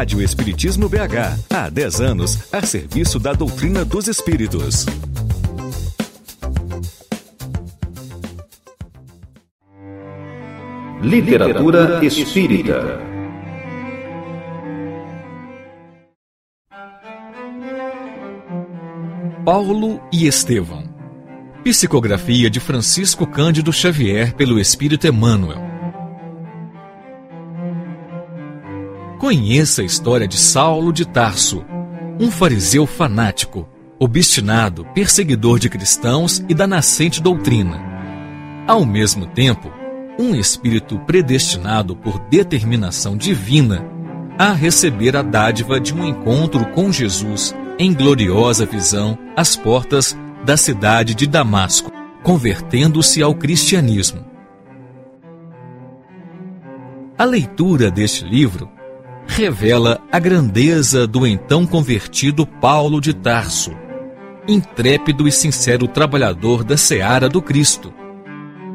Rádio Espiritismo BH, há 10 anos, a serviço da doutrina dos espíritos. Literatura espírita. Paulo e Estevão. Psicografia de Francisco Cândido Xavier pelo Espírito Emmanuel. Conheça a história de Saulo de Tarso, um fariseu fanático, obstinado, perseguidor de cristãos e da nascente doutrina. Ao mesmo tempo, um espírito predestinado por determinação divina a receber a dádiva de um encontro com Jesus em gloriosa visão às portas da cidade de Damasco, convertendo-se ao cristianismo. A leitura deste livro revela a grandeza do então convertido Paulo de Tarso, intrépido e sincero trabalhador da seara do Cristo,